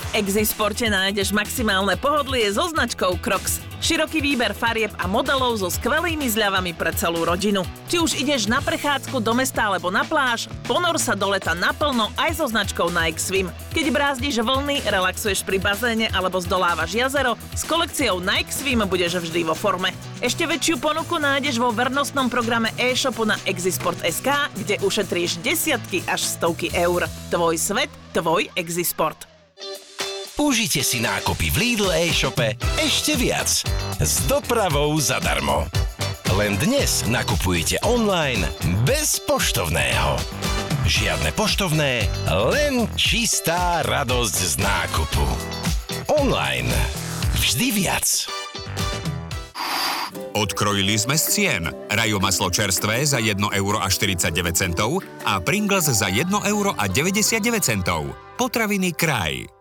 V Exisporte nájdeš maximálne pohodlie so značkou Crocs. Široký výber farieb a modelov so skvelými zľavami pre celú rodinu. Či už ideš na prechádzku do mesta alebo na pláž, ponor sa do leta naplno aj so značkou Nike Swim. Keď brázdiš vlny, relaxuješ pri bazéne alebo zdolávaš jazero, s kolekciou Nike Swim budeš vždy vo forme. Ešte väčšiu ponuku nájdeš vo vernostnom programe e-shopu na Exisport.sk, kde ušetríš desiatky až stovky eur. Tvoj svet, tvoj Exisport. Užite si nákupy v Lidl e-shope ešte viac. S dopravou zadarmo. Len dnes nakupujete online bez poštovného. Žiadne poštovné, len čistá radosť z nákupu. Online. Vždy viac. Odkrojili sme z cien. Rajo maslo čerstvé za 1,49 € a Pringles za 1,99 €. Potraviny Kraj.